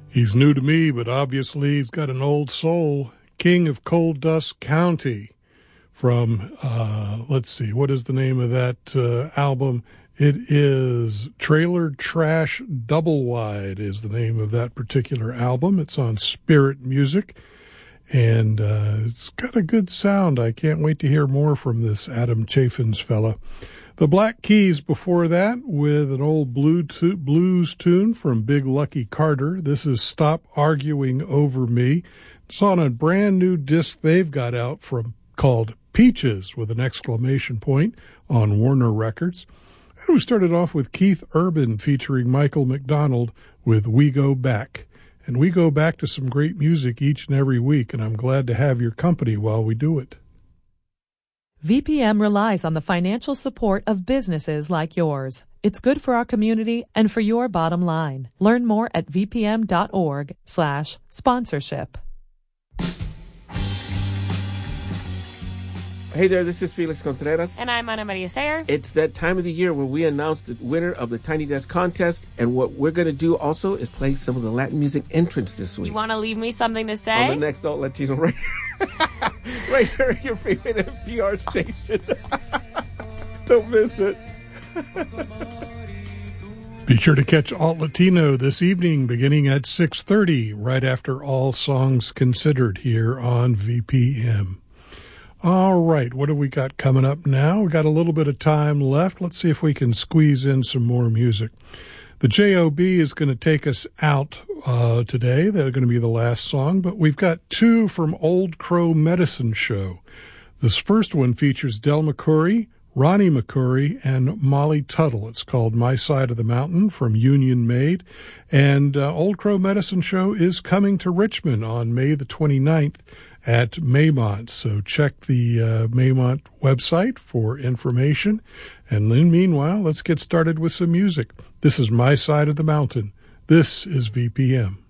He's new to me, but obviously he's got an old soul. King of Coal Dust County from, let's see, what is the name of that album? It is Trailer Trash Double Wide is the name of that particular album. It's on Spirit Music, and it's got a good sound. I can't wait to hear more from this Adam Chaffins fella. The Black Keys before that with an old blues tune from Big Lucky Carter. This is Stop Arguing Over Me. It's on a brand new disc they've got out called Peaches with an exclamation point on Warner Records. And we started off with Keith Urban featuring Michael McDonald with We Go Back. And we go back to some great music each and every week, and I'm glad to have your company while we do it. VPM relies on the financial support of businesses like yours. It's good for our community and for your bottom line. Learn more at vpm.org/sponsorship. Hey there, this is Felix Contreras. And I'm Ana Maria Sayer. It's that time of the year where we announce the winner of the Tiny Desk contest. And what we're going to do also is play some of the Latin music entrants this week. You want to leave me something to say? On the next Alt Latino right here, your favorite NPR station. Don't miss it. Be sure to catch Alt Latino this evening beginning at 6:30, right after All Songs Considered here on VPM. All right, what do we got coming up now? We got a little bit of time left. Let's see if we can squeeze in some more music. The J.O.B. is going to take us out today. They're going to be the last song, but we've got two from Old Crow Medicine Show. This first one features Del McCoury, Ronnie McCoury, and Molly Tuttle. It's called My Side of the Mountain from Union Made. And Old Crow Medicine Show is coming to Richmond on May the 29th. At Maymont. So check the Maymont website for information. And then meanwhile, let's get started with some music. This is My Side of the Mountain. This is VPM.